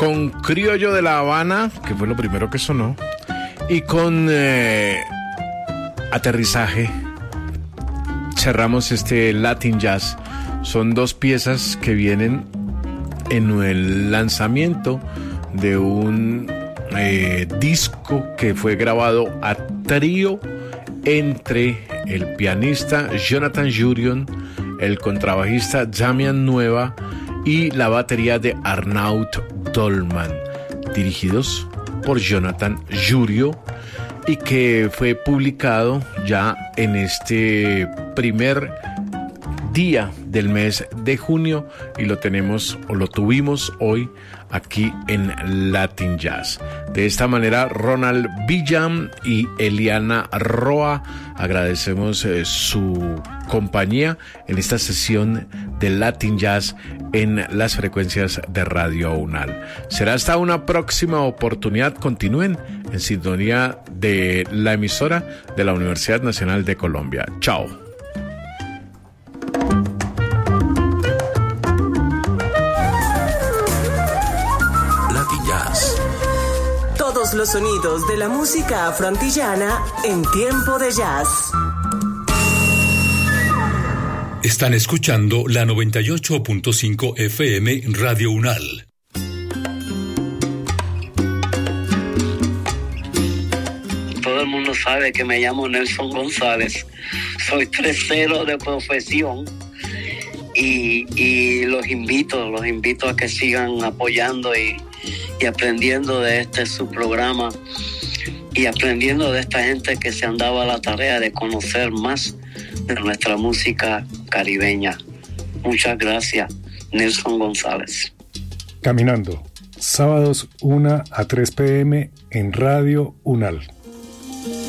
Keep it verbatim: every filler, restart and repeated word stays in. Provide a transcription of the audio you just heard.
con Criollo de La Habana, que fue lo primero que sonó, y con eh, Aterrizaje cerramos este Latin Jazz. Son dos piezas que vienen en el lanzamiento de un eh, disco que fue grabado a trío entre el pianista Jonathan Jurion, el contrabajista Damian Nueva y la batería de Arnaud Dolman, dirigidos por Jonathan Jurio, y que fue publicado ya en este primer día del mes de junio, y lo tenemos o lo tuvimos hoy aquí en Latin Jazz. De esta manera, Ronald Villam y Eliana Roa, agradecemos eh, su compañía en esta sesión de Latin Jazz en las frecuencias de Radio UNAL. Será hasta una próxima oportunidad. Continúen en sintonía de la emisora de la Universidad Nacional de Colombia. Chao. Todos los sonidos de la música afroantillana en tiempo de jazz. Están escuchando la noventa y ocho punto cinco F M Radio UNAL. Todo el mundo sabe que me llamo Nelson González. Soy tresero de profesión y, y los invito, los invito a que sigan apoyando y y aprendiendo de este su programa y aprendiendo de esta gente que se han dado a la tarea de conocer más de nuestra música caribeña. Muchas gracias, Nelson González. Caminando, sábados una a tres p m en Radio UNAL.